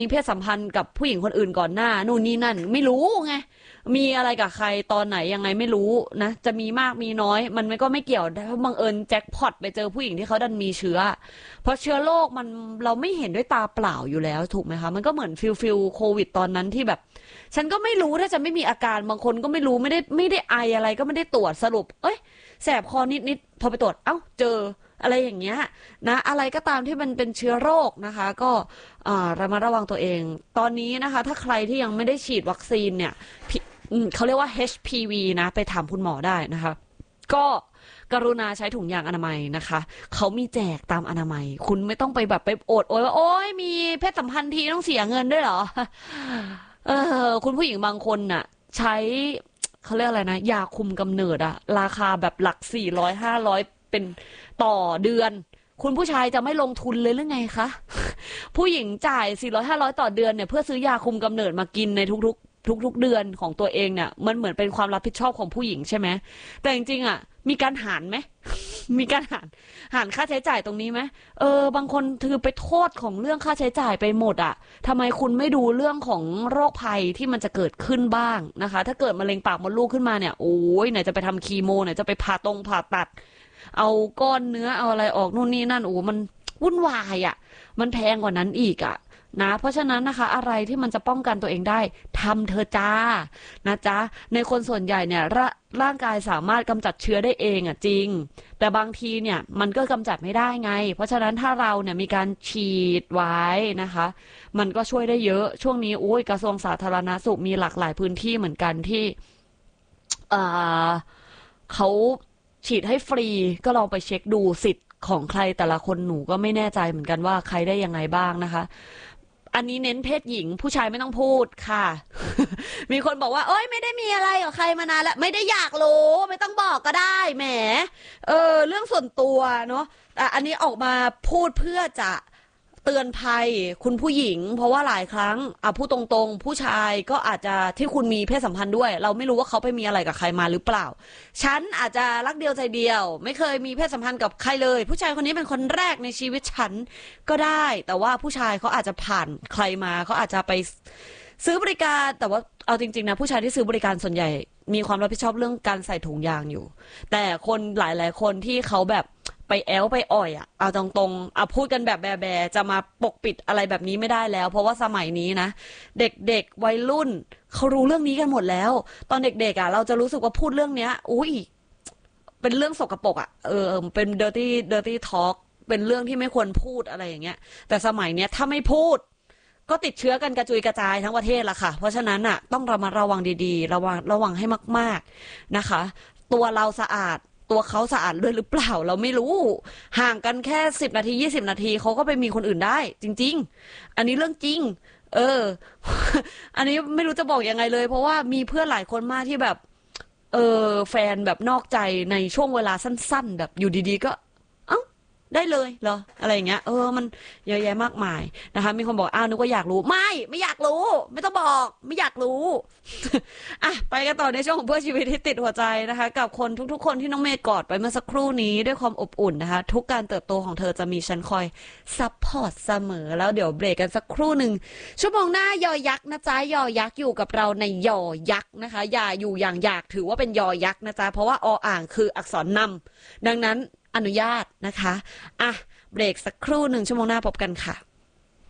มีเพศสัมพันธ์กับผู้หญิงคนอื่นก่อนหน้านู่นนี่นั่นไม่รู้ไงมีอะไรกับใครตอนไหนยังไงไม่รู้นะจะมีมากมีน้อยมันก็ไม่เกี่ยวถ้าบังเอิญแจ็คพอตไปเจอผู้หญิงที่เขาดันมีเชื้อเพราะเชื้อโรคมันเราไม่เห็นด้วยตาเปล่าอยู่แล้วถูกไหมคะมันก็เหมือนฟิลโควิดตอนนั้นที่แบบฉันก็ไม่รู้ถ้าจะไม่มีอาการบางคนก็ไม่รู้ไม่ได้ไออะไรก็ไม่ได้ตรวจสรุปเอ้ยแสบคอนิดพอไปตรวจเอ้าเจออะไรอย่างเงี้ยนะอะไรก็ตามที่มันเป็นเชื้อโรคนะคะก็ระมัดระวังตัวเองตอนนี้นะคะถ้าใครที่ยังไม่ได้ฉีดวัคซีนเนี่ยเขาเรียกว่า HPV นะไปถามคุณหมอได้นะคะก็กรุณาใช้ถุงยางอนามัยนะคะเขามีแจกตามอนามัยคุณไม่ต้องไปแบบไปโอดโอยว่าโอ้ยมีเพศสัมพันธ์ทีต้องเสียเงินด้วยเหรอคุณผู้หญิงบางคนน่ะใช้เขาเรียกอะไรนะยาคุมกำเนิดอะราคาแบบหลัก400-500เป็นต่อเดือนคุณผู้ชายจะไม่ลงทุนเลยหรือไงคะผู้หญิงจ่าย400-500ต่อเดือนเนี่ยเพื่อซื้อยาคุมกำเนิดมากินในทุกเดือนของตัวเองเนี่ยมันเหมือนเป็นความรับผิดชอบของผู้หญิงใช่ไหมแต่จริงๆอ่ะมีการหารไหม มีการหารค่าใช้จ่ายตรงนี้ไหมบางคนถือไปโทษของเรื่องค่าใช้จ่ายไปหมดอ่ะทำไมคุณไม่ดูเรื่องของโรคภัยที่มันจะเกิดขึ้นบ้างนะคะถ้าเกิดมะเร็งปากมดลูกขึ้นมาเนี่ยโอ้ยไหนจะไปทำคีโมไหนจะไปผ่าตัดเอาก้อนเนื้อเอาอะไรออกนู่นนี่นั่นโอ้มันวุ่นวายอ่ะมันแพงกว่านั้นอีกอ่ะนะเพราะฉะนั้นนะคะอะไรที่มันจะป้องกันตัวเองได้ทำเธอจ้านะจ๊ะในคนส่วนใหญ่เนี่ยร่างกายสามารถกำจัดเชื้อได้เองอ่ะจริงแต่บางทีเนี่ยมันก็กำจัดไม่ได้ไงเพราะฉะนั้นถ้าเราเนี่ยมีการฉีดไว้นะคะมันก็ช่วยได้เยอะช่วงนี้อุ้ยกระทรวงสาธารณสุขมีหลากหลายพื้นที่เหมือนกันที่เอ่อเขาฉีดให้ฟรีก็ลองไปเช็คดูสิทธิ์ของใครแต่ละคนหนูก็ไม่แน่ใจเหมือนกันว่าใครได้ยังไงบ้างนะคะอันนี้เน้นเพศหญิงผู้ชายไม่ต้องพูดค่ะ มีคนบอกว่าเอ้ยไม่ได้มีอะไรกับใครมานานแล้วไม่ได้อยากรู้ไม่ต้องบอกก็ได้แหมเรื่องส่วนตัวเนาะแต่อันนี้ออกมาพูดเพื่อจะเตือนภัยคุณผู้หญิงเพราะว่าหลายครั้งพูดตรงๆผู้ชายก็อาจจะที่คุณมีเพศสัมพันธ์ด้วยเราไม่รู้ว่าเขาไปมีอะไรกับใครมาหรือเปล่าฉันอาจจะรักเดียวใจเดียวไม่เคยมีเพศสัมพันธ์กับใครเลยผู้ชายคนนี้เป็นคนแรกในชีวิตฉันก็ได้แต่ว่าผู้ชายเขาอาจจะผ่านใครมาเขาอาจจะไปซื้อบริการแต่ว่าเอาจริงๆนะผู้ชายที่ซื้อบริการส่วนใหญ่มีความรับผิดชอบเรื่องการใส่ถุงยางอยู่แต่คนหลายๆคนที่เขาแบบไปแอลไปอ่อยเอาตรงๆพูดกันแบบแบจะมาปกปิดอะไรแบบนี้ไม่ได้แล้วเพราะว่าสมัยนี้นะเด็กๆวัยรุ่นเขารู้เรื่องนี้กันหมดแล้วตอนเด็กๆเราจะรู้สึกว่าพูดเรื่องเนี้ยอุ้ยเป็นเรื่องสกปรกเป็น dirty talk เป็นเรื่องที่ไม่ควรพูดอะไรอย่างเงี้ยแต่สมัยเนี้ยถ้าไม่พูดก็ติดเชื้อกันกระจุยกระจายทั้งประเทศละค่ะเพราะฉะนั้นต้องระมัดระวังดีๆระวังให้มากๆนะคะตัวเราสะอาดตัวเขาสะอาดด้วยหรือเปล่าเราไม่รู้ห่างกันแค่10 นาที20 นาทีเขาก็ไปมีคนอื่นได้จริงๆอันนี้เรื่องจริงอันนี้ไม่รู้จะบอกยังไงเลยเพราะว่ามีเพื่อนหลายคนมากที่แบบแฟนแบบนอกใจในช่วงเวลาสั้นๆแบบอยู่ดีๆก็ได้เลยเหรออะไรอย่างเงี้ยมันเยอะแยะมากมายนะคะมีคนบอกนึกว่าอยากรู้ไม่อยากรู้ไม่ต้องบอกไม่อยากรู้ไปกันต่อในช่วงของเพื่อชีวิตที่ติดหัวใจนะคะกับคนทุกๆคนที่น้องเมย์กอดไปเมื่อสักครู่นี้ด้วยความอบอุ่นนะคะทุกการเติบโตของเธอจะมีฉันคอยซัพพอร์ตเสมอแล้วเดี๋ยวเบรกกันสักครู่หนึ่งชั่วโมงหน้ายอยักษ์นะจ๊ะยอยักษ์อยู่กับเราในยอยักษ์นะคะอย่าอยู่อย่างอยากถือว่าเป็นยอยักษ์นะจ๊ะเพราะว่าอ่างคืออักษรนำดังนั้นอนุญาตนะคะเบรกสักครู่หนึ่งชั่วโมงหน้าพบกันค่ะ